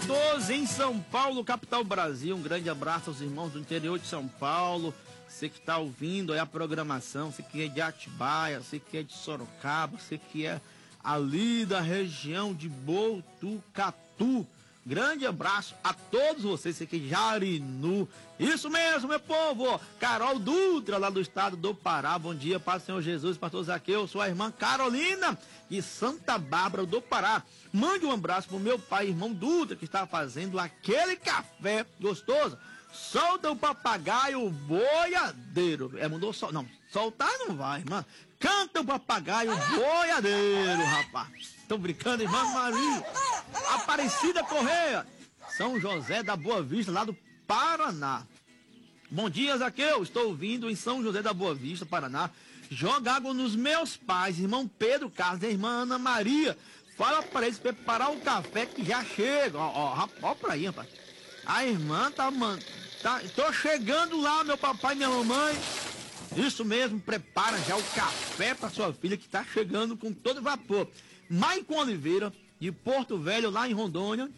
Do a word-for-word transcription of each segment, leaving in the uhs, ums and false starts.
quatorze em São Paulo, capital Brasil. Um grande abraço aos irmãos do interior de São Paulo. Você que está ouvindo aí a programação, você que é de Atibaia, você que é de Sorocaba, você que é ali da região de Botucatu. Grande abraço a todos vocês, você que é de Jarinu. Isso mesmo, meu povo. Carol Dutra, lá do estado do Pará. Bom dia, Paz do Senhor Jesus, pastor Zaqueu. Sua irmã Carolina, de Santa Bárbara do Pará. Mande um abraço pro meu pai, irmão Dutra, que está fazendo aquele café gostoso. Solta o papagaio boiadeiro. É, mandou sol. Não, soltar não vai, irmã. Canta o papagaio boiadeiro, rapaz. Tô brincando, irmã Maria. Aparecida Correia, São José da Boa Vista, lá do Paraná. Bom dia, Zaqueu. Estou ouvindo em São José da Boa Vista, Paraná. Joga água nos meus pais, irmão Pedro Carlos e a irmã Ana Maria. Fala para eles preparar o café que já chega. Ó, ó, ó pra aí, rapaz. A irmã tá, mano, tá, tô chegando lá, meu papai e minha mamãe. Isso mesmo, prepara já o café para sua filha que tá chegando com todo vapor. Maicon Oliveira, de Porto Velho, lá em Rondônia.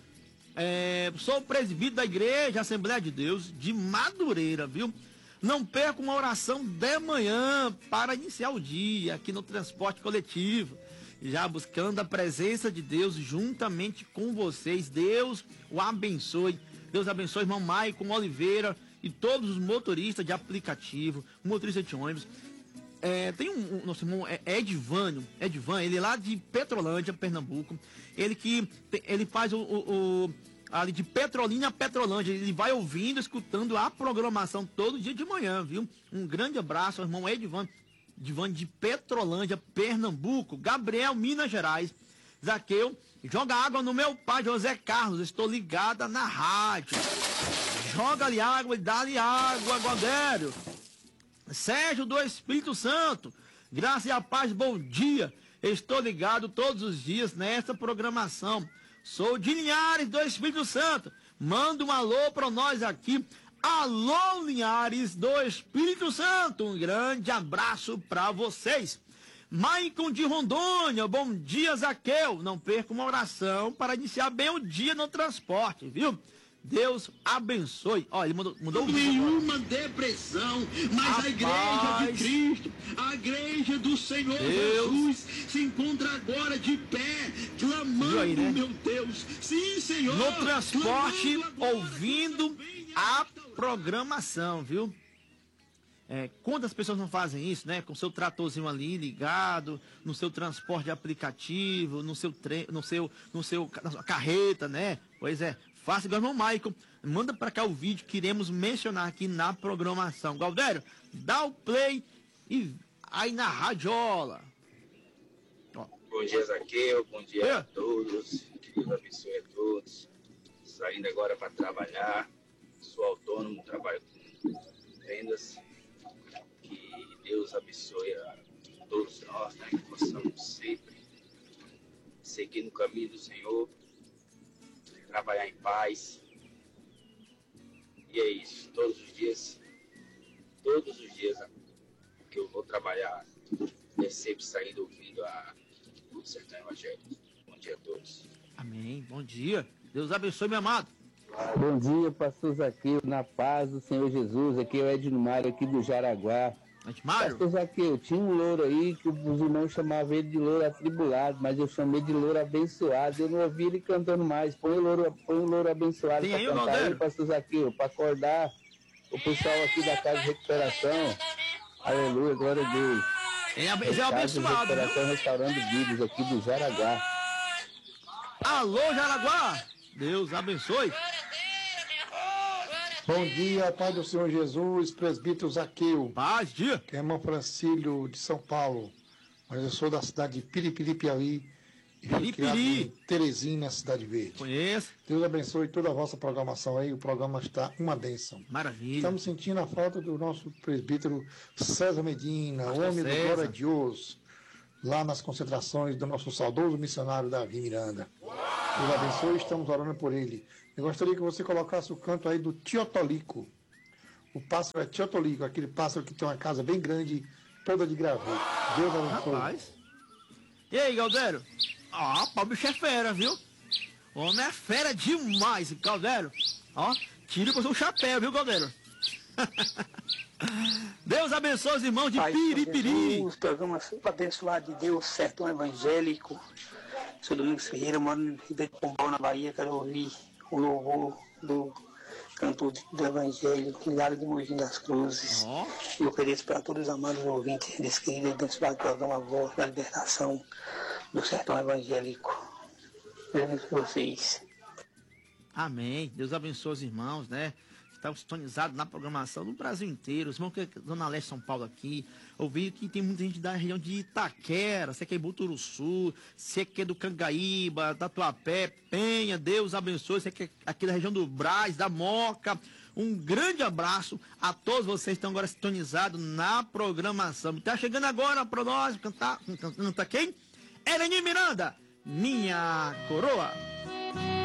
É, sou presbítero da Igreja Assembleia de Deus, de Madureira, viu? Não perca uma oração de manhã para iniciar o dia aqui no transporte coletivo. Já buscando a presença de Deus juntamente com vocês. Deus o abençoe. Deus abençoe, irmão Maicon Oliveira e todos os motoristas de aplicativo, motoristas de ônibus. É, tem um, um nosso irmão é Edvânio, Edvan, ele é lá de Petrolândia, Pernambuco. Ele que ele faz o, o, o ali de Petrolina a Petrolândia. Ele vai ouvindo, escutando a programação todo dia de manhã, viu? Um grande abraço ao irmão Edvan, Edvan de Petrolândia, Pernambuco. Gabriel, Minas Gerais. Zaqueu, joga água no meu pai, José Carlos. Estou ligada na rádio. Joga-lhe água e dá-lhe água, Godério. Sérgio do Espírito Santo, graça e a paz, bom dia. Estou ligado todos os dias nesta programação. Sou de Linhares do Espírito Santo. Manda um alô para nós aqui. Alô, Linhares do Espírito Santo. Um grande abraço para vocês. Maicon de Rondônia, bom dia, Zaqueu. Não perca uma oração para iniciar bem o dia no transporte, viu? Deus abençoe. Olha, ele mandou, mandou nenhuma depressão, mas Rapaz, a igreja de Cristo, a igreja do Senhor Deus. Jesus se encontra agora de pé, clamando, aí, né? Meu Deus, sim, Senhor, no transporte, ouvindo a programação, viu? É, quantas pessoas não fazem isso, né? Com seu tratorzinho ali ligado, no seu transporte de aplicativo, no seu trem, no seu, no seu, na sua carreta, né? Pois é, faça igual o irmão Maicon. Manda pra cá o vídeo que iremos mencionar aqui na programação. Galdério, dá o play e aí na radiola. Ó. Bom dia, Zaqueu. Bom dia é. a todos. Que Deus abençoe a todos. Saindo agora para trabalhar. Sou autônomo, trabalho com vendas. Que Deus abençoe a todos nós, né? Que possamos sempre seguir no caminho do Senhor, trabalhar em paz. E é isso, todos os dias, todos os dias que eu vou trabalhar, é sempre saindo ouvindo a, o Sertão Evangélico. Bom dia a todos. Amém, bom dia. Deus abençoe, meu amado. Bom dia, pastor Zaqueu, na paz do Senhor Jesus. Aqui é o Edmário, aqui do Jaraguá. Edmário? Pastor Zaqueu, tinha um louro aí que os irmãos chamavam ele de louro atribulado, mas eu chamei de louro abençoado. Eu não ouvi ele cantando mais. Põe o louro, põe o louro abençoado Tem pra aí, cantar aí, pastor Zaqueu, pra acordar o pessoal aqui da Casa de Recuperação. Aleluia, glória a Deus. Ele é, ele é abençoado, Casa de Recuperação, Restaurando Vidas, aqui do Jaraguá. Alô, Jaraguá! Deus abençoe. Bom dia, Pai do Senhor Jesus, presbítero Zaqueu. Paz, dia. Que é irmão Francílio de São Paulo. Mas eu sou da cidade de Piripiri, Piauí. E fui criado em Teresina, Cidade Verde. Conheço. Deus abençoe toda a vossa programação aí. O programa está uma bênção. Maravilha. Estamos sentindo a falta do nosso presbítero César Medina, Pastor homem César. do Glória a Deus, lá nas concentrações do nosso saudoso missionário Davi Miranda. Deus abençoe, estamos orando por ele. Eu gostaria que você colocasse o canto aí do Tiotolico. O pássaro é Tiotolico, aquele pássaro que tem uma casa bem grande, toda de graveto. Deus abençoe. Rapaz. E aí, Galdério? Ah, o bicho é fera, viu? Homem é fera demais, esse Caldeiro. Ó, tira com o chapéu, viu, Caldeiro? Deus abençoe os irmãos de Pai, Piripiri. Os programas abençoados de Deus, Sertão Evangélico. Sou Domingos Ferreira, moro no Ribeiro Pombal, na Bahia. Quero ouvir o louvor do cantor do Evangelho, Hilário de Mogi das Cruzes. Oh. E ofereço para todos os amados ouvintes desse querido e abençoado programa Voz da Libertação do Sertão Evangélico. Deus abençoe vocês. Amém. Deus abençoe os irmãos, né? Estão sintonizados na programação do Brasil inteiro. Os irmãos que é Zona Leste São Paulo aqui. Ouvi que tem muita gente da região de Itaquera, você que é Buturuçu, você que é do Cangaíba, Tatuapé, Penha. Deus abençoe. Você que é aqui da região do Brás, da Moca. Um grande abraço a todos vocês que estão agora sintonizados na programação. Está chegando agora para nós cantar. Canta quem? Eleni Miranda, Minha Coroa.